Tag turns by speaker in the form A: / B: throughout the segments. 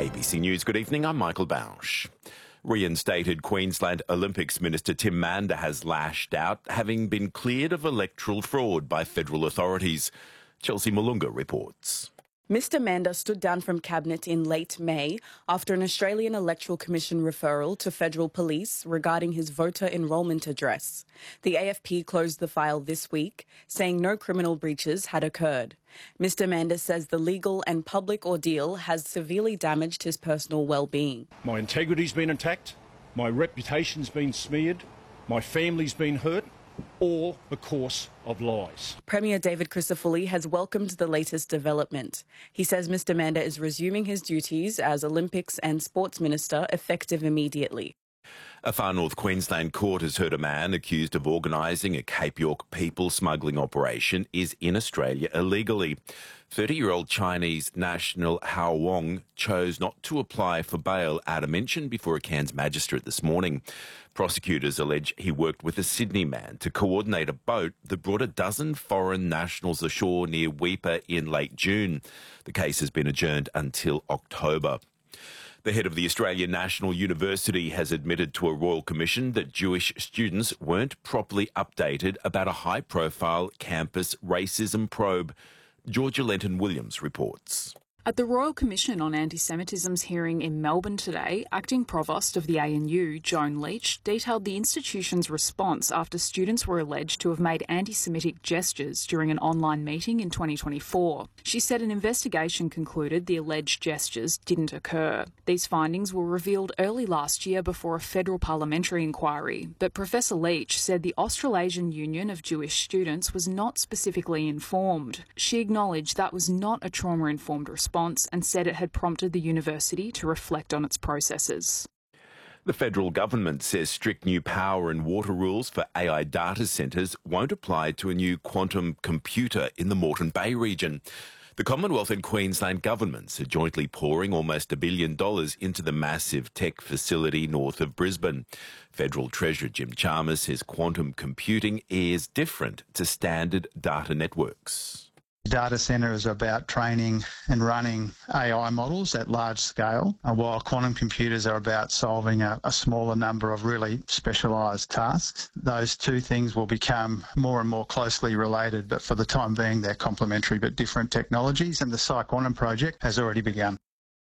A: ABC News, good evening, I'm Michael Bausch. Reinstated Queensland Olympics Minister Tim Mander has lashed out, having been cleared of electoral fraud by federal authorities. Chelsea Malunga reports.
B: Mr Mander stood down from Cabinet in late May after an Australian Electoral Commission referral to federal police regarding his voter enrolment address. The AFP closed the file this week, saying no criminal breaches had occurred. Mr Mander says the legal and public ordeal has severely damaged his personal well-being.
C: My integrity's been attacked, my reputation's been smeared, my family's been hurt, all because of lies.
B: Premier David Crisafulli has welcomed the latest development. He says Mr Mander is resuming his duties as Olympics and Sports Minister effective immediately.
A: A far north Queensland court has heard a man accused of organising a Cape York people smuggling operation is in Australia illegally. 30-year-old Chinese national Hao Wong chose not to apply for bail at a mention before a Cairns magistrate this morning. Prosecutors allege he worked with a Sydney man to coordinate a boat that brought a dozen foreign nationals ashore near Weipa in late June. The case has been adjourned until October. The head of the Australian National University has admitted to a Royal Commission that Jewish students weren't properly updated about a high-profile campus racism probe. Georgia Lenton-Williams reports.
D: At the Royal Commission on Anti-Semitism's hearing in Melbourne today, Acting Provost of the ANU, Joan Leach, detailed the institution's response after students were alleged to have made anti-Semitic gestures during an online meeting in 2024. She said an investigation concluded the alleged gestures didn't occur. These findings were revealed early last year before a federal parliamentary inquiry, but Professor Leach said the Australasian Union of Jewish Students was not specifically informed. She acknowledged that was not a trauma-informed response and said it had prompted the university to reflect on its processes.
A: The federal government says strict new power and water rules for AI data centres won't apply to a new quantum computer in the Moreton Bay region. The Commonwealth and Queensland governments are jointly pouring almost $1 billion into the massive tech facility north of Brisbane. Federal Treasurer Jim Chalmers says quantum computing is different to standard data networks.
E: Data centre is about training and running AI models at large scale, while quantum computers are about solving a smaller number of really specialised tasks. Those two things will become more and more closely related, but for the time being they're complementary but different technologies, and the PsiQuantum project has already begun.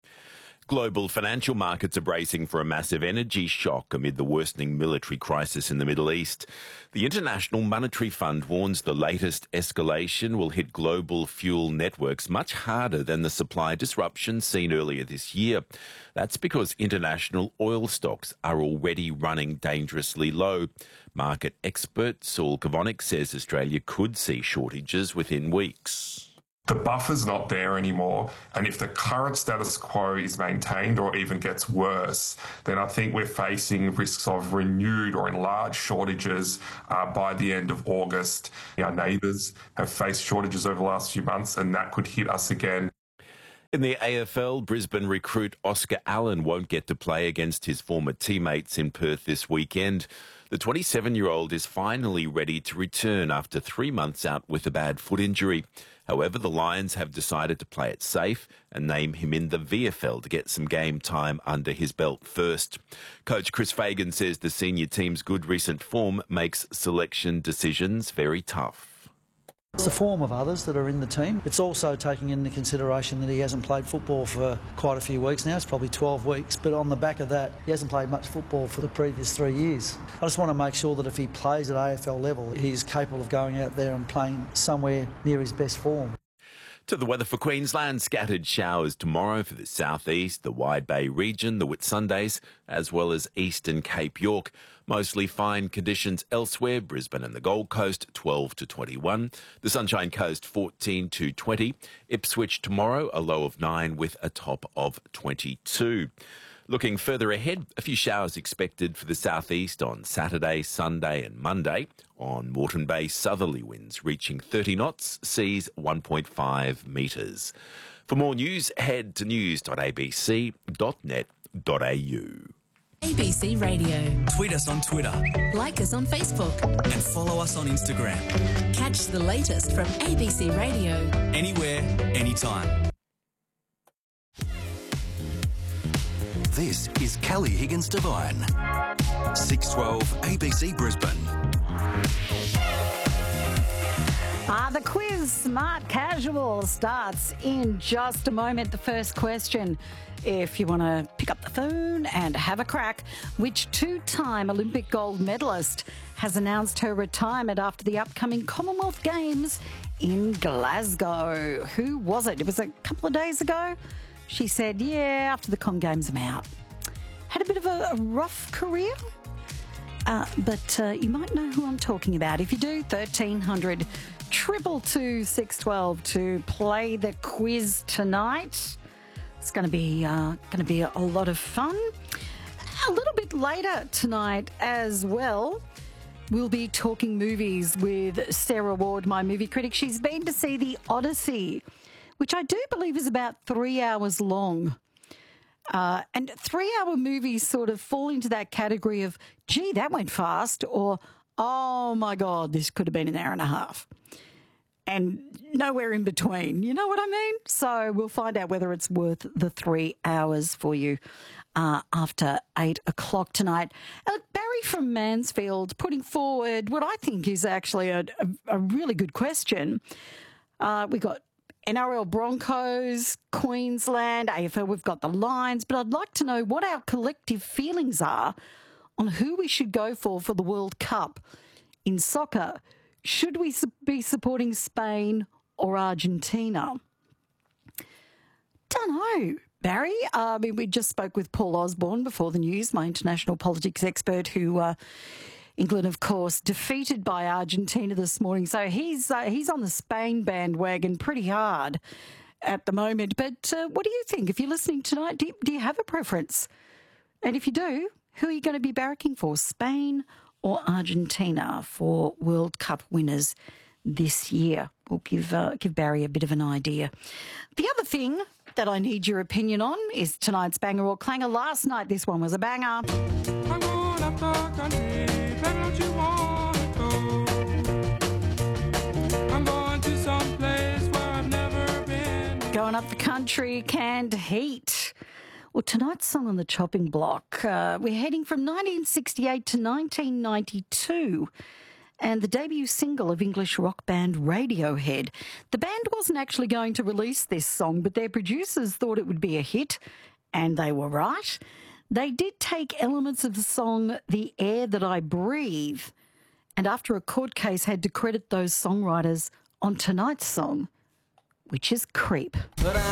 A: Global financial markets are bracing for a massive energy shock amid the worsening military crisis in the Middle East. The International Monetary Fund warns the latest escalation will hit global fuel networks much harder than the supply disruption seen earlier this year. That's because international oil stocks are already running dangerously low. Market expert Saul Kavonik says Australia could see shortages within weeks.
F: The buffer's not there anymore, and if the current status quo is maintained or even gets worse, then I think we're facing risks of renewed or enlarged shortages by the end of August. Our neighbours have faced shortages over the last few months, and that could hit us again.
A: In the AFL, Brisbane recruit Oscar Allen won't get to play against his former teammates in Perth this weekend. The 27-year-old is finally ready to return after 3 months out with a bad foot injury. However, the Lions have decided to play it safe and name him in the VFL to get some game time under his belt first. Coach Chris Fagan says the senior team's good recent form makes selection decisions very tough.
G: It's the form of others that are in the team. It's also taking into consideration that he hasn't played football for quite a few weeks now. It's probably 12 weeks. But on the back of that, he hasn't played much football for the previous 3 years. I just want to make sure that if he plays at AFL level, he's capable of going out there and playing somewhere near his best form.
A: To the weather for Queensland, scattered showers tomorrow for the southeast, the Wide Bay region, the Whitsundays, as well as eastern Cape York. Mostly fine conditions elsewhere, Brisbane and the Gold Coast 12 to 21, the Sunshine Coast 14 to 20, Ipswich tomorrow a low of 9 with a top of 22. Looking further ahead, a few showers expected for the southeast on Saturday, Sunday and Monday. On Moreton Bay, southerly winds reaching 30 knots, seas 1.5 metres. For more news, head to news.abc.net.au.
H: ABC Radio.
I: Tweet us on Twitter.
H: Like us on Facebook.
I: And follow us on Instagram.
H: Catch the latest from ABC Radio.
I: Anywhere, anytime. This is Kelly Higgins Devine. 612 ABC Brisbane.
J: The quiz, Smart Casual, starts in just a moment. The first question, if you want to pick up the phone and have a crack, which two-time Olympic gold medalist has announced her retirement after the upcoming Commonwealth Games in Glasgow? Who was it? It was a couple of days ago. She said, yeah, after the Com Games, I'm out. Had a bit of a rough career, but you might know who I'm talking about. If you do, 1300 222 612 to play the quiz tonight. It's going to be a lot of fun. A little bit later tonight as well, we'll be talking movies with Sarah Ward, my movie critic. She's been to see The Odyssey, which I do believe is about 3 hours long. And 3-hour movies sort of fall into that category of, gee, that went fast, or, oh my God, this could have been an hour and a half. And nowhere in between. You know what I mean? So we'll find out whether it's worth the 3 hours for you after 8 o'clock tonight. Barry from Mansfield putting forward what I think is actually a really good question. We got NRL Broncos, Queensland, AFL, we've got the Lions, but I'd like to know what our collective feelings are on who we should go for the World Cup in soccer. Should we be supporting Spain or Argentina? Don't know, Barry. We just spoke with Paul Osborne before the news, my international politics expert, who England, of course, defeated by Argentina this morning. So he's on the Spain bandwagon pretty hard at the moment. But what do you think? If you're listening tonight, do you have a preference? And if you do, who are you going to be barracking for, Spain or Argentina for World Cup winners this year? We'll give Barry a bit of an idea. The other thing that I need your opinion on is tonight's banger or clanger. Last night, this one was a banger.
K: I'm going up the country, where don't you want to go? I'm going to some place where I've never been.
J: Going up the country, Canned Heat. Well, tonight's song on the chopping block, we're heading from 1968 to 1992, and the debut single of English rock band Radiohead. The band wasn't actually going to release this song, but their producers thought it would be a hit, and they were right. They did take elements of the song The Air That I Breathe, and after a court case had to credit those songwriters on tonight's song, which is Creep.
K: But